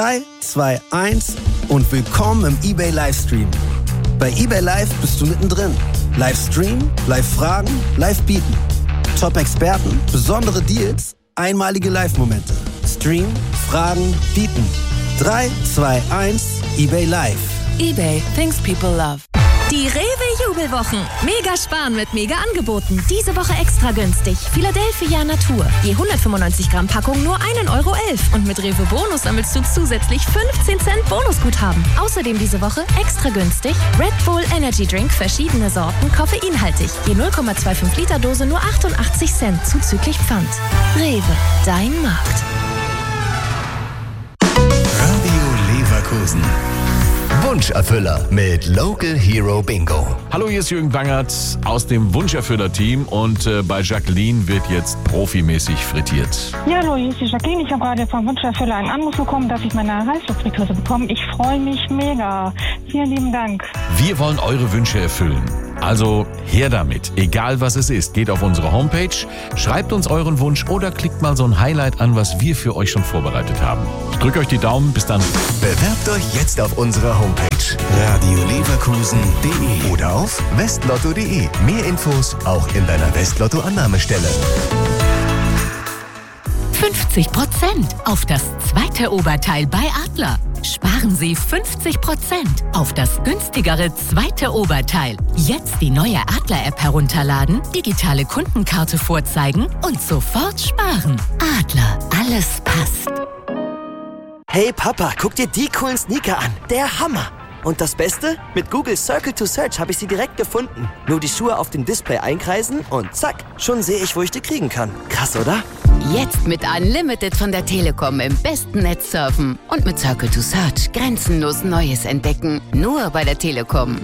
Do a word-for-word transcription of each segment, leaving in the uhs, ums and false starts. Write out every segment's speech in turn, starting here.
drei, zwei, eins und willkommen im eBay Livestream. Bei eBay Live bist du mittendrin. Livestream, Live-Fragen, Live-Bieten. Top-Experten, besondere Deals, einmalige Live-Momente. Stream, Fragen, Bieten. drei, zwei, eins, eBay Live. eBay, things people love. Die Rewe-Jubelwochen. Mega sparen mit Mega-Angeboten. Diese Woche extra günstig. Philadelphia Natur. Je hundertfünfundneunzig Gramm Packung nur ein Euro elf. Und mit Rewe Bonus sammelst du zusätzlich fünfzehn Cent Bonusguthaben. Außerdem diese Woche extra günstig Red Bull Energy Drink, verschiedene Sorten, koffeinhaltig. Je null Komma fünfundzwanzig Liter Dose nur achtundachtzig Cent zuzüglich Pfand. Rewe, dein Markt. Radio Leverkusen. Wunscherfüller mit Local Hero Bingo. Hallo, hier ist Jürgen Wangert aus dem Wunscherfüller-Team und äh, bei Jacqueline wird jetzt profimäßig frittiert. Ja, hallo, hier ist die Jacqueline. Ich habe gerade vom Wunscherfüller einen Anruf bekommen, dass ich meine Reißwurzfritteuse bekomme. Ich freue mich mega. Vielen lieben Dank. Wir wollen eure Wünsche erfüllen. Also her damit, egal was es ist. Geht auf unsere Homepage, schreibt uns euren Wunsch oder klickt mal so ein Highlight an, was wir für euch schon vorbereitet haben. Ich drücke euch die Daumen, bis dann. Bewerbt euch jetzt auf unserer Homepage radio leverkusen punkt de oder auf westlotto punkt de. Mehr Infos auch in deiner Westlotto-Annahmestelle. fünfzig Prozent auf das zweite Oberteil bei Adler. Sparen Sie fünfzig Prozent auf das günstigere zweite Oberteil. Jetzt die neue Adler-App herunterladen, digitale Kundenkarte vorzeigen und sofort sparen. Adler, alles passt. Hey Papa, guck dir die coolen Sneaker an. Der Hammer! Und das Beste? Mit Google Circle to Search habe ich sie direkt gefunden. Nur die Schuhe auf dem Display einkreisen und zack, schon sehe ich, wo ich die kriegen kann. Krass, oder? Jetzt mit Unlimited von der Telekom im besten Netz surfen und mit Circle to Search grenzenlos Neues entdecken. Nur bei der Telekom.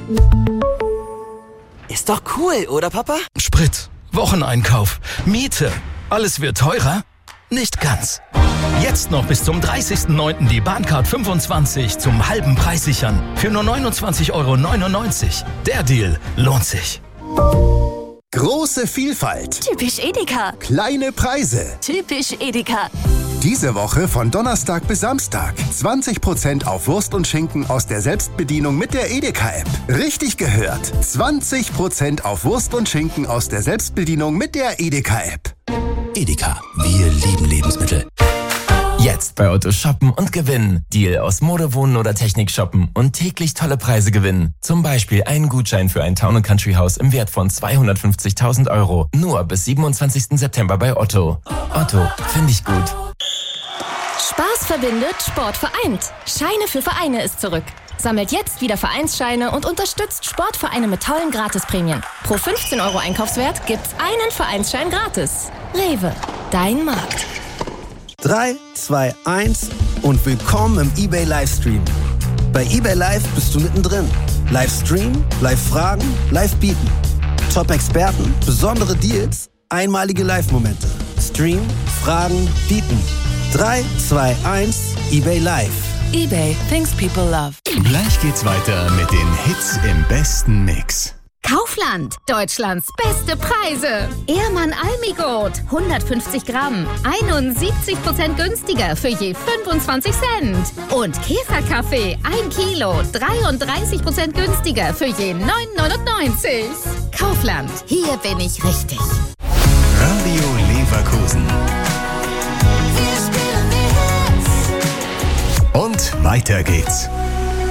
Ist doch cool, oder Papa? Sprit, Wocheneinkauf, Miete. Alles wird teurer? Nicht ganz. Jetzt noch bis zum dreißigsten neunten die Bahncard fünfundzwanzig zum halben Preis sichern. Für nur neunundzwanzig Euro neunundneunzig. Der Deal lohnt sich. Große Vielfalt. Typisch Edeka. Kleine Preise. Typisch Edeka. Diese Woche von Donnerstag bis Samstag. zwanzig Prozent auf Wurst und Schinken aus der Selbstbedienung mit der Edeka-App. Richtig gehört. zwanzig Prozent auf Wurst und Schinken aus der Selbstbedienung mit der Edeka-App. Edeka, wir lieben Lebensmittel. Jetzt bei Otto shoppen und gewinnen. Deal aus Mode, Wohnen oder Technik shoppen und täglich tolle Preise gewinnen. Zum Beispiel einen Gutschein für ein Town and Country Haus im Wert von zweihundertfünfzigtausend Euro. Nur bis siebenundzwanzigsten September bei Otto. Otto, finde ich gut. Spaß verbindet, Sport vereint. Scheine für Vereine ist zurück. Sammelt jetzt wieder Vereinsscheine und unterstützt Sportvereine mit tollen Gratisprämien. Pro fünfzehn Euro Einkaufswert gibt's einen Vereinsschein gratis. Rewe, dein Markt. drei, zwei, eins und willkommen im eBay Livestream. Bei eBay Live bist du mittendrin. Livestream, Live-Fragen, Live-Bieten. Top-Experten, besondere Deals, einmalige Live-Momente. Stream, Fragen, Bieten. drei, zwei, eins, eBay Live. eBay, things people love. Gleich geht's weiter mit den Hits im besten Mix. Kaufland, Deutschlands beste Preise. Ehrmann Almigold, hundertfünfzig Gramm, einundsiebzig Prozent günstiger für je fünfundzwanzig Cent. Und Käferkaffee, ein Kilo, dreiunddreißig Prozent günstiger für je neun neunundneunzig. Kaufland, hier bin ich richtig. Radio Leverkusen. Und weiter geht's.